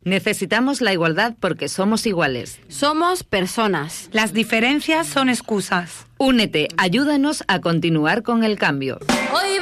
Necesitamos la igualdad porque somos iguales. Somos personas. Las diferencias son excusas. Únete, ayúdanos a continuar con el cambio. Hoy